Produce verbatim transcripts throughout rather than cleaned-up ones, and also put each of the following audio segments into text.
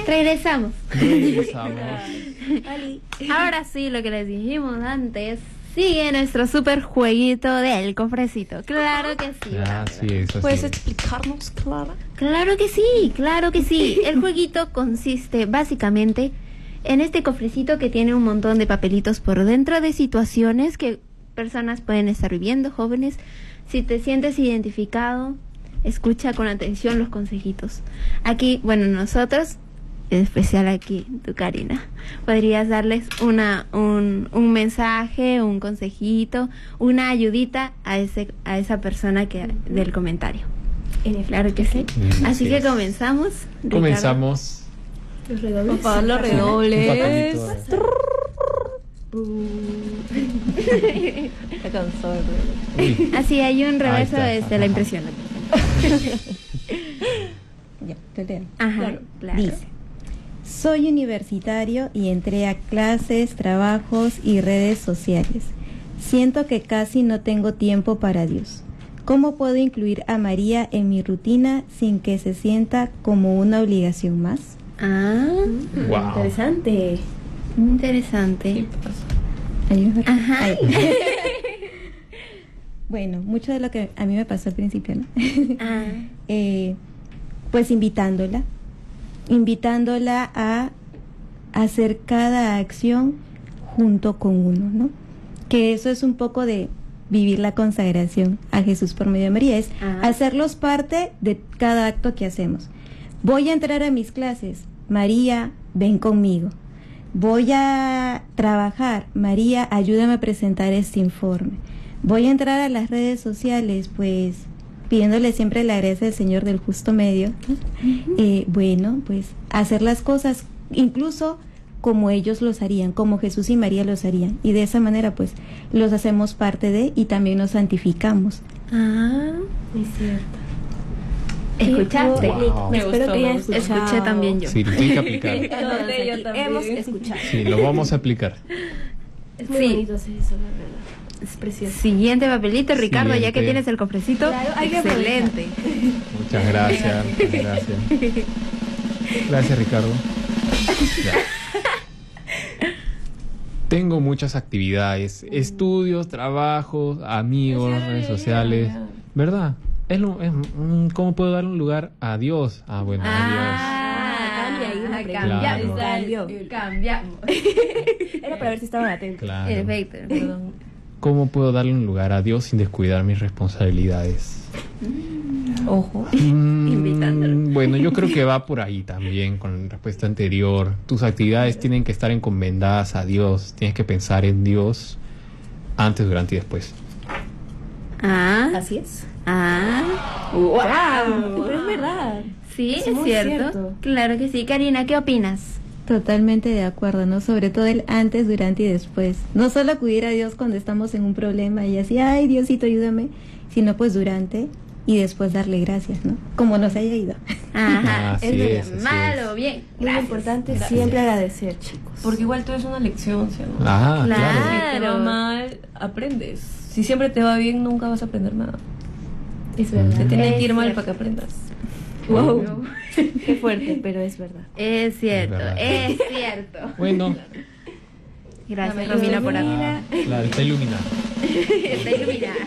Regresamos. Regresamos. Ahora sí, lo que les dijimos antes, sigue nuestro super jueguito del cofrecito. Claro que sí. Ah, sí, eso ¿Puedes sí. explicarnos, Clara? Claro que sí, claro que sí. El jueguito consiste básicamente en este cofrecito que tiene un montón de papelitos por dentro de situaciones que personas pueden estar viviendo, jóvenes. Si te sientes identificado, escucha con atención los consejitos. Aquí, bueno, nosotros, en especial aquí, tú, Karina, podrías darles una un, un mensaje, un consejito, una ayudita a ese a esa persona que del comentario. Claro que sí. Mm, Así sí que es. comenzamos. Ricardo. Comenzamos. Los redobles. Papá, los redobles. Un papelito. Está cansado. Uy, Así hay un reverso está. desde la impresión. Ya, te leo. Ajá, Claro. claro. Dice: soy universitario y entré a clases, trabajos y redes sociales. Siento que casi no tengo tiempo para Dios. ¿Cómo puedo incluir a María en mi rutina sin que se sienta como una obligación más? Ah, wow. Interesante. interesante. Ahí me- Ajá. ahí. Bueno, mucho de lo que a mí me pasó al principio, ¿no? Ah, Eh, pues invitándola, invitándola a hacer cada acción junto con uno, ¿no? Que eso es un poco de vivir la consagración a Jesús por medio de María, es Ah. hacerlos parte de cada acto que hacemos. Voy a entrar a mis clases, María, ven conmigo. Voy a trabajar, María, ayúdame a presentar este informe. Voy a entrar a las redes sociales, pues pidiéndole siempre la gracia del Señor del justo medio. Eh, bueno, pues hacer las cosas incluso como ellos los harían, como Jesús y María los harían. Y de esa manera, pues, los hacemos parte de y también nos santificamos. ah, Es cierto. ¿escuchaste? Wow. Me Espero gustó, que me hayas gustó. escuché también yo. Sí, lo tiene que aplicar. Todos yo aquí también. hemos escuchado. Sí, lo vamos a aplicar. Es muy Sí. bonito hacer eso, la verdad. Es precioso. Siguiente papelito, Ricardo, ya que Siguiente. tienes el cofrecito. Claro, hay que excelente. Muchas gracias. Muchas gracias. Gracias, Ricardo. Ya. Tengo muchas actividades, estudios, trabajos, amigos, Sí, redes ya, sociales. ya. ¿Verdad? Es lo, es, mm, ¿cómo puedo dar un lugar a Dios? Ah, bueno, a Ah, cambia ahí una pregunta. Claro. Cambió. Cambiamos. Era para ver si estaban Dios. atentos. Claro. Perfecto. Perdón. ¿Cómo puedo darle un lugar a Dios sin descuidar mis responsabilidades? Ojo. Mm, Invitándolo. Bueno, yo creo que va por ahí también con la respuesta anterior. Tus actividades tienen que estar encomendadas a Dios. Tienes que pensar en Dios antes, durante y después. Ah, Así es. ah. ¡Wow! Pero es verdad. Sí, Es es, muy cierto. cierto. Claro que sí. Karina, ¿qué opinas? Totalmente de acuerdo, ¿no? Sobre todo el antes, durante y después. No solo acudir a Dios cuando estamos en un problema y así, ay, Diosito, ayúdame, sino pues durante y después darle gracias, ¿no? Como nos haya ido. Ajá, Así es verdad. es, así Mal es. o bien. Muy Gracias. importante Gracias. siempre agradecer, chicos. Porque igual todo es una lección, ¿sí o no? Ah, Claro. claro. Si te va mal, aprendes. Si siempre te va bien, nunca vas a aprender nada. Es verdad. Te tiene Es que ir mal cierto. para que aprendas. Wow. Qué fuerte, pero es verdad. Es cierto, Es verdad. es cierto. Bueno, Gracias, Dame Romina, luz. por hablar. ah, claro, está iluminado. Está iluminada.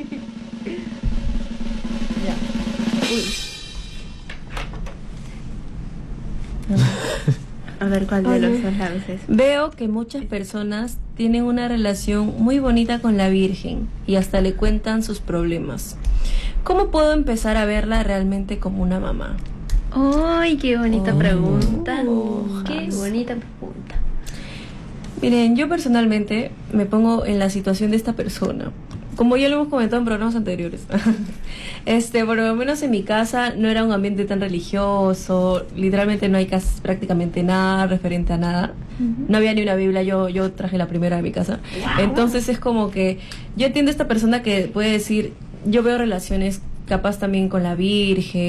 A ver cuál de los dos lados es. Veo que muchas personas tienen una relación muy bonita con la Virgen y hasta le cuentan sus problemas. ¿Cómo puedo empezar a verla realmente como una mamá? ¡Ay, qué bonita Oh. pregunta! Oh, ¡Qué Hans. bonita pregunta! Miren, yo personalmente me pongo en la situación de esta persona. Como ya lo hemos comentado en programas anteriores. este, por lo menos en mi casa no era un ambiente tan religioso. Literalmente no hay cas- prácticamente nada referente a nada. No había ni una Biblia. Yo, yo traje la primera de mi casa. Entonces es como que yo entiendo a esta persona que puede decir, yo veo relaciones capaz también con la Virgen.